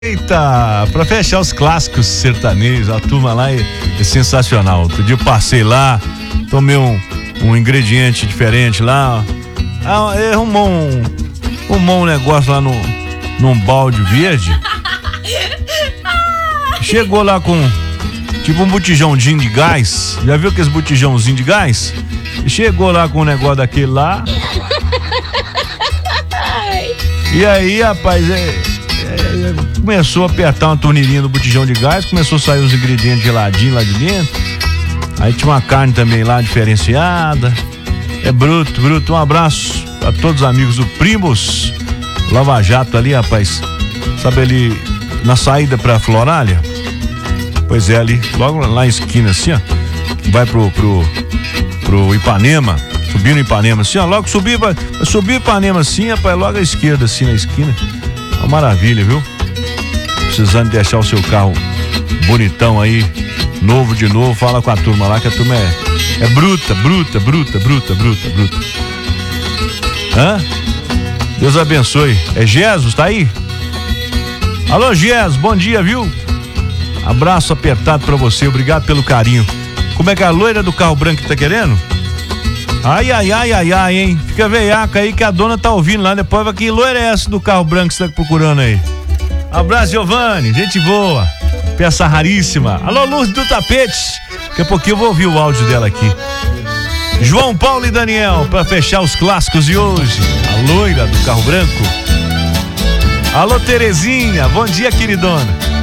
Eita, pra fechar os clássicos sertanejos, a turma lá é sensacional. Outro dia eu passei lá, tomei um ingrediente diferente lá. Arrumou um negócio lá num balde verde. Chegou lá com tipo um botijãozinho de gás. Já viu aqueles botijãozinhos de gás? Chegou lá com um negócio daquele lá. E aí, rapaz, começou a apertar uma torneirinha do botijão de gás, começou a sair os ingredientes geladinhos lá de dentro. Aí tinha uma carne também lá diferenciada. É bruto. Um abraço a todos os amigos do Primos Lava Jato ali, rapaz. Sabe ali na saída pra Florália? Pois é, ali, logo lá na esquina assim, ó. Vai pro Ipanema. Subir no Ipanema assim, ó. Logo subir Ipanema assim, rapaz, logo à esquerda assim na esquina. Uma maravilha, viu? Precisando deixar o seu carro bonitão aí, novo de novo, fala com a turma lá, que a turma é bruta. Hã? Deus abençoe. É Jesus, tá aí? Alô, Jesus, bom dia, viu? Abraço apertado pra você, obrigado pelo carinho. Como é que a loira do carro branco tá querendo? Ai, hein? Fica veiaca aí que a dona tá ouvindo lá, depois vai, que loira é essa do carro branco que você tá procurando aí? Abraço, Giovanni, gente boa, peça raríssima. Alô, Luz do Tapete, daqui a pouquinho eu vou ouvir o áudio dela aqui. João Paulo e Daniel, pra fechar os clássicos de hoje, a loira do carro branco. Alô, Terezinha, bom dia, queridona.